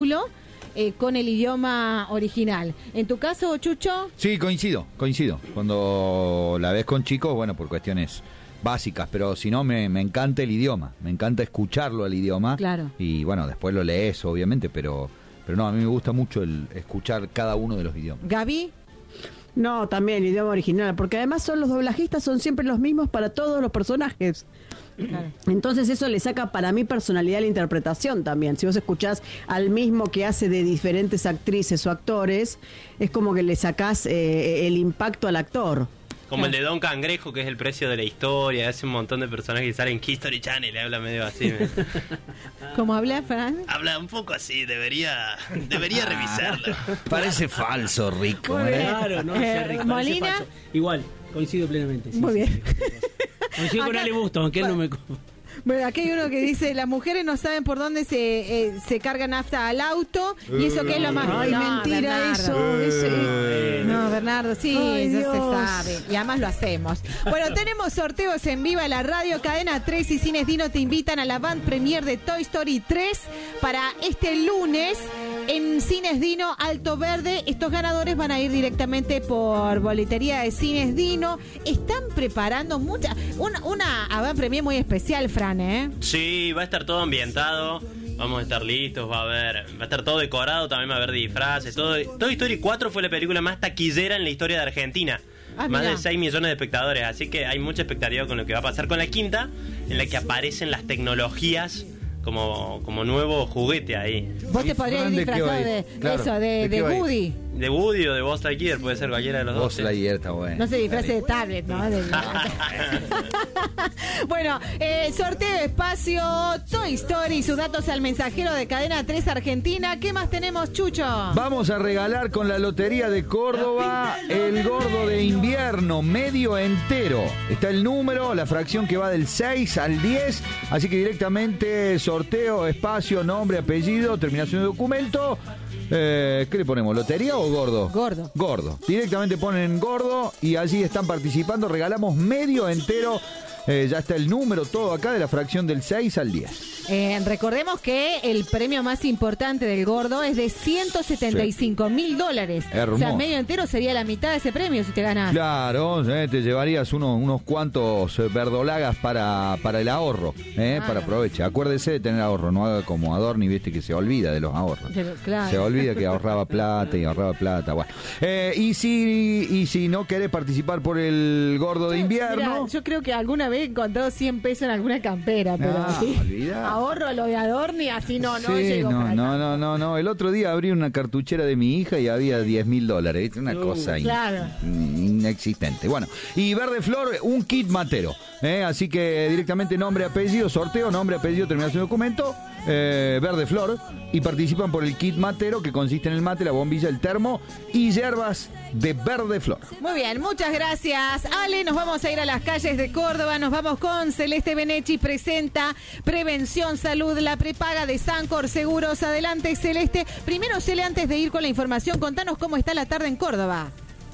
vínculo con el idioma original. ¿En tu caso, Chucho? Sí, coincido. Cuando la ves con chicos, bueno, por cuestiones básicas, pero si no, me encanta el idioma, me encanta escucharlo al idioma. Claro. Y bueno, después lo lees, obviamente, pero no, a mí me gusta mucho el escuchar cada uno de los idiomas. ¿Gaby? No, también el idioma original, porque además los doblajistas son siempre los mismos para todos los personajes. Claro. Entonces eso le saca para mí personalidad a la interpretación también. Si vos escuchás al mismo que hace de diferentes actrices o actores, es como que le sacás el impacto al actor. Como el de Don Cangrejo, que es el precio de la historia, hace un montón de personajes que salen en History Channel y habla medio así. ¿Cómo habla, Fran? Habla un poco así, debería revisarlo. Parece falso, Rick. Claro, no sé, Rick, Molina. falso. Igual, coincido plenamente. Sí, Muy bien. Sí. Coincido con Ale Bustos, aunque él no me... Bueno, aquí hay uno que dice, las mujeres no saben por dónde se carga nafta al auto, y eso que es lo más... Ay, no, mentira, Bernardo. eso. No, Bernardo, sí, Ay, eso se Dios. sabe, y además lo hacemos. Bueno, tenemos sorteos en Viva la Radio, Cadena 3 y Cines Dino te invitan a la Van Premier de Toy Story 3 para este lunes en Cines Dino Alto Verde. Estos ganadores van a ir directamente por boletería de Cines Dino. Están preparando una Van Premier muy especial, Fran, ¿eh? Sí, va a estar todo ambientado, vamos a estar listos, va a estar todo decorado, también va a haber disfraces, todo. Toy Story 4 fue la película más taquillera en la historia de Argentina. Más mirá. de 6 millones de espectadores, así que hay mucha expectativa con lo que va a pasar con la quinta, en la que aparecen las tecnologías como nuevo juguete ahí. Vos te podrías ir ¿de qué va a disfrazado ir? de Claro, eso, ¿de qué va a ir? Woody. De Woody o de Buzz Lightyear, puede ser cualquiera de los dos. Buzz Lightyear está bueno. No se disfrace de tablet, ¿no? Bueno, sorteo espacio Toy Story, sus datos al mensajero de Cadena 3 Argentina. ¿Qué más tenemos, Chucho? Vamos a regalar con la Lotería de Córdoba el gordo de invierno, medio entero. Está el número, la fracción que va del 6 al 10. Así que directamente sorteo, espacio, nombre, apellido, terminación de documento. ¿Qué le ponemos? ¿Lotería o gordo? Gordo. Gordo. Directamente ponen gordo y allí están participando. Regalamos medio entero. Ya está el número todo acá de la fracción del 6 al 10. Recordemos que el premio más importante del gordo es de $175.000. Hermoso. O sea, medio entero sería la mitad de ese premio si te ganas. Claro, te llevarías unos cuantos verdolagas para el ahorro, para aproveche. Acuérdese de tener ahorro, no haga como Adorni, viste que se olvida de los ahorros. Claro. Se olvida que ahorraba plata. Bueno, y si no querés participar por el gordo de invierno... Mirá, yo creo que alguna vez he encontrado 100 pesos en alguna campera, pero así, olvidá. ahorro lo de Adorni, así no Sí, llegó para acá. no. El otro día abrí una cartuchera de mi hija y había $10.000, ¿viste? Una cosa claro. inexistente. Bueno, y Verde Flor, un kit matero. Así que directamente nombre, apellido, sorteo, nombre, apellido, terminación de documento, Verde Flor, y participan por el kit matero, que consiste en el mate, la bombilla, el termo y hierbas de Verde Flor. Muy bien, muchas gracias, Ale. Nos vamos a ir a las calles de Córdoba. Nos vamos con Celeste Benechi. Presenta Prevención Salud, la prepaga de Sancor Seguros. Adelante, Celeste. Primero, Cele, antes de ir con la información, contanos cómo está la tarde en Córdoba.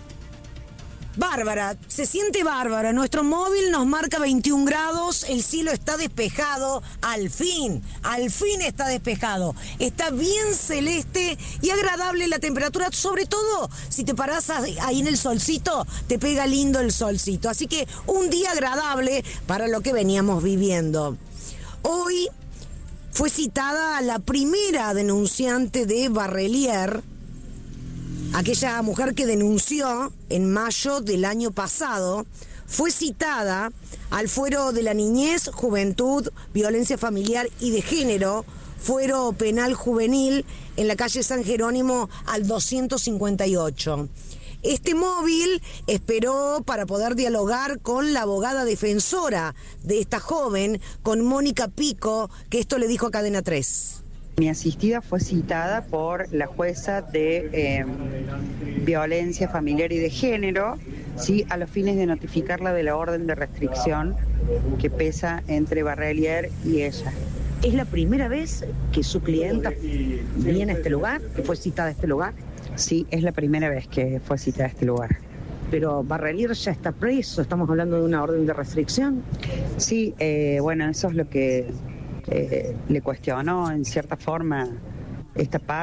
Bárbara, se siente bárbara. Nuestro móvil nos marca 21 grados, el cielo está despejado, al fin está despejado. Está bien celeste y agradable la temperatura, sobre todo si te parás ahí en el solcito, te pega lindo el solcito. Así que un día agradable para lo que veníamos viviendo. Hoy fue citada la primera denunciante de Barrelier, aquella mujer que denunció en mayo del año pasado. Fue citada al Fuero de la Niñez, Juventud, Violencia Familiar y de Género, Fuero Penal Juvenil, en la calle San Jerónimo al 258. Este móvil esperó para poder dialogar con la abogada defensora de esta joven, con Mónica Pico, que esto le dijo a Cadena 3. Mi asistida fue citada por la jueza de violencia familiar y de género, ¿sí?, a los fines de notificarla de la orden de restricción que pesa entre Barrelier y ella. ¿Es la primera vez que su clienta viene a este lugar, que fue citada a este lugar? Sí, es la primera vez que fue citada a este lugar. Pero Barrelier ya está preso, estamos hablando de una orden de restricción. Sí, bueno, eso es lo que le cuestionó en cierta forma esta parte.